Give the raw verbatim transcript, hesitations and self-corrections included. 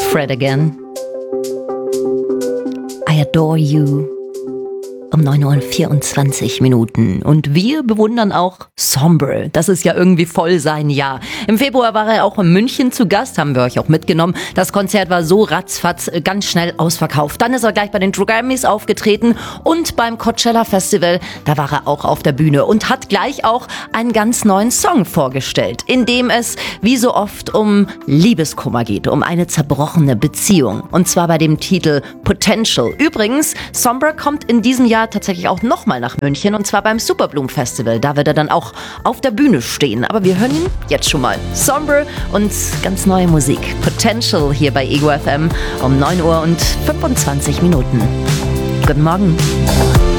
Fred again. I adore you. Um neun Uhr vierundzwanzig Minuten. Und wir bewundern auch Sombre. Das ist ja irgendwie voll sein Jahr. Im Februar war er auch in München zu Gast, haben wir euch auch mitgenommen. Das Konzert war so ratzfatz, ganz schnell ausverkauft. Dann ist er gleich bei den Grammys aufgetreten und beim Coachella Festival, da war er auch auf der Bühne und hat gleich auch einen ganz neuen Song vorgestellt, in dem es, wie so oft, um Liebeskummer geht, um eine zerbrochene Beziehung. Und zwar bei dem Titel Potential. Übrigens, Sombre kommt in diesem Jahr tatsächlich auch nochmal nach München, und zwar beim Superbloom Festival. Da wird er dann auch auf der Bühne stehen. Aber wir hören ihn jetzt schon mal. Sombre und ganz neue Musik. Potential hier bei Ego F M um neun Uhr fünfundzwanzig Minuten. Guten Morgen.